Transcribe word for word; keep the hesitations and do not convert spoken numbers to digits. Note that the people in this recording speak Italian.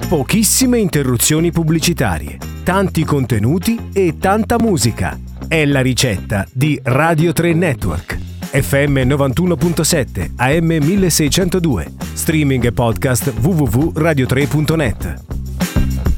Pochissime interruzioni pubblicitarie, tanti contenuti e tanta musica. È la ricetta di Radio tre Network. F M novantuno virgola sette, A M milleseicentodue, streaming e podcast w w w punto radio tre punto net.